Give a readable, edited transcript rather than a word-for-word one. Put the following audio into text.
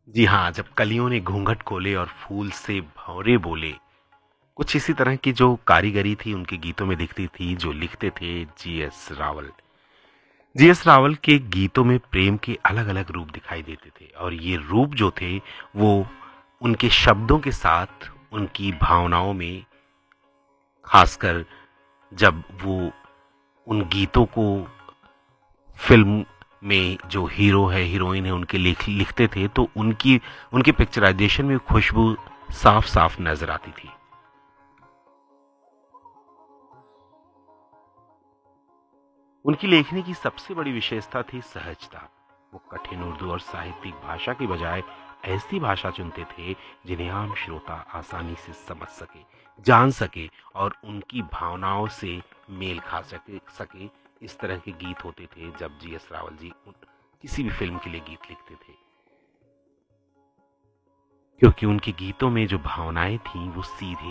जी हाँ, जब कलियों ने घूंघट खोले और फूल से भंवरे बोले, कुछ इसी तरह की जो कारीगरी थी उनके गीतों में दिखती थी, जो लिखते थे जीएस रावल। जीएस रावल के गीतों में प्रेम के अलग-अलग रूप दिखाई देते थे और ये रूप जो थे वो उनके शब्दों के साथ उनकी भावनाओं में, खासकर जब वो उन गीतों को फिल्म में जो हीरो है हीरोइन है उनके लिखते थे तो उनकी उनके पिक्चराइजेशन में खुशबू साफ साफ नजर आती थी। उनकी लेखनी की सबसे बड़ी विशेषता थी सहजता। वो कठिन उर्दू और साहित्यिक भाषा की बजाय ऐसी भाषा चुनते थे जिन्हें आम श्रोता आसानी से समझ सके, जान सके और उनकी भावनाओं से मेल खा सके। इस तरह के गीत होते थे जब जीएस रावल जी किसी भी फिल्म के लिए गीत लिखते थे, क्योंकि उनके गीतों में जो भावनाएं थीं वो सीधे